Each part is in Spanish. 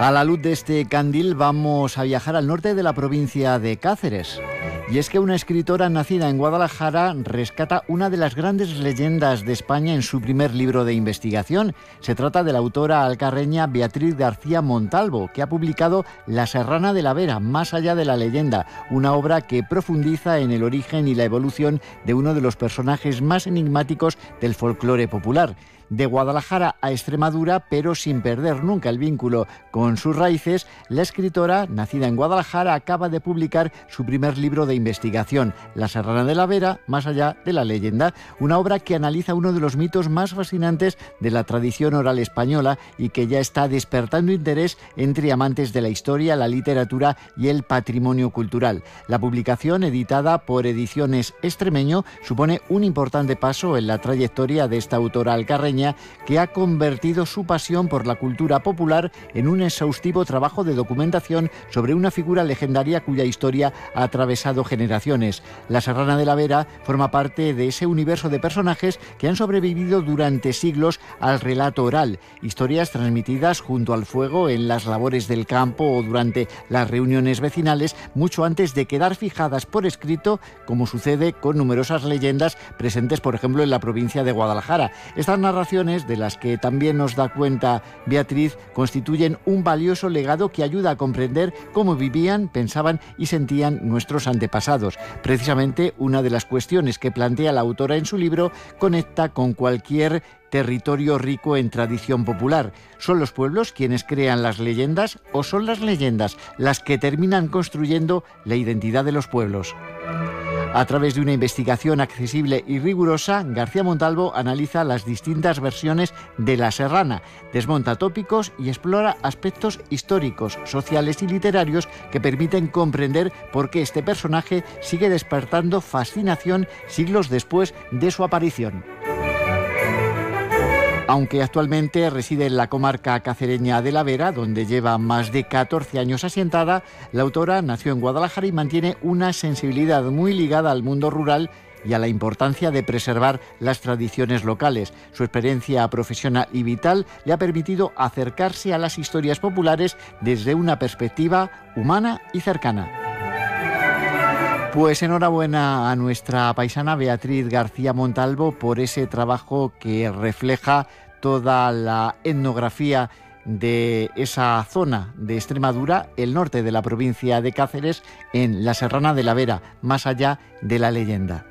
A la luz de este candil vamos a viajar al norte de la provincia de Cáceres. Y es que una escritora nacida en Guadalajara rescata una de las grandes leyendas de España en su primer libro de investigación. Se trata de la autora alcarreña Beatriz García Montalvo, que ha publicado La Serrana de la Vera, más allá de la leyenda, una obra que profundiza en el origen y la evolución de uno de los personajes más enigmáticos del folclore popular. De Guadalajara a Extremadura, pero sin perder nunca el vínculo con sus raíces, la escritora, nacida en Guadalajara, acaba de publicar su primer libro de investigación, La Serrana de la Vera, más allá de la leyenda, una obra que analiza uno de los mitos más fascinantes de la tradición oral española y que ya está despertando interés entre amantes de la historia, la literatura y el patrimonio cultural. La publicación, editada por Ediciones Extremeño, supone un importante paso en la trayectoria de esta autora alcarreña, que ha convertido su pasión por la cultura popular en un exhaustivo trabajo de documentación sobre una figura legendaria cuya historia ha atravesado generaciones. La Serrana de la Vera forma parte de ese universo de personajes que han sobrevivido durante siglos al relato oral, historias transmitidas junto al fuego en las labores del campo o durante las reuniones vecinales, mucho antes de quedar fijadas por escrito, como sucede con numerosas leyendas presentes, por ejemplo, en la provincia de Guadalajara. Estas narraciones, de las que también nos da cuenta Beatriz, constituyen un valioso legado que ayuda a comprender cómo vivían, pensaban y sentían nuestros antepasados. Precisamente una de las cuestiones que plantea la autora en su libro conecta con cualquier territorio rico en tradición popular. ¿Son los pueblos quienes crean las leyendas o son las leyendas las que terminan construyendo la identidad de los pueblos? A través de una investigación accesible y rigurosa, García Montalvo analiza las distintas versiones de La Serrana, desmonta tópicos y explora aspectos históricos, sociales y literarios que permiten comprender por qué este personaje sigue despertando fascinación siglos después de su aparición. Aunque actualmente reside en la comarca cacereña de la Vera, donde lleva más de 14 años asentada, la autora nació en Guadalajara y mantiene una sensibilidad muy ligada al mundo rural y a la importancia de preservar las tradiciones locales. Su experiencia profesional y vital le ha permitido acercarse a las historias populares desde una perspectiva humana y cercana. Pues enhorabuena a nuestra paisana Beatriz García Montalvo por ese trabajo que refleja toda la etnografía de esa zona de Extremadura, el norte de la provincia de Cáceres, en La Serrana de la Vera, más allá de la leyenda.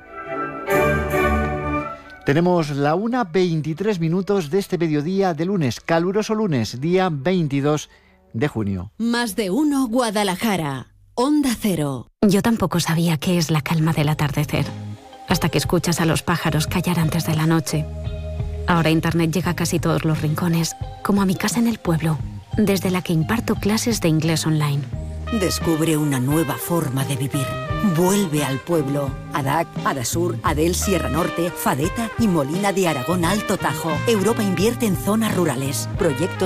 Tenemos la 1:23 de este mediodía de lunes, caluroso lunes, día 22 de junio. Más de uno Guadalajara. Onda Cero. Yo tampoco sabía qué es la calma del atardecer, hasta que escuchas a los pájaros callar antes de la noche. Ahora Internet llega a casi todos los rincones, como a mi casa en el pueblo, desde la que imparto clases de inglés online. Descubre una nueva forma de vivir. Vuelve al pueblo. Adac, Adasur, Adel Sierra Norte, Fadeta y Molina de Aragón Alto Tajo. Europa invierte en zonas rurales. Proyectos